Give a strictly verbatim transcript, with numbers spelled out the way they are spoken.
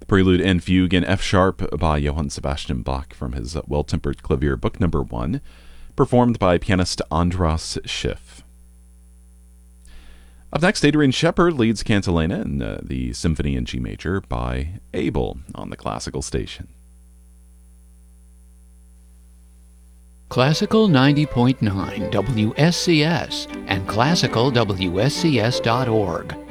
Prelude and Fugue in F sharp by Johann Sebastian Bach from his Well-Tempered Clavier, Book Number One, performed by pianist Andras Schiff. Up next, Adrian Shepard leads Cantilena in uh, the Symphony in G Major by Abel on the Classical Station. Classical ninety point nine W S C S and classical W S C S dot org